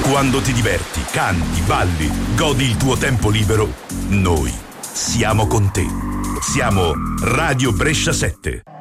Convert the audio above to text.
Quando ti diverti, canti, balli, godi il tuo tempo libero, noi siamo con te. Siamo Radio Brescia 7.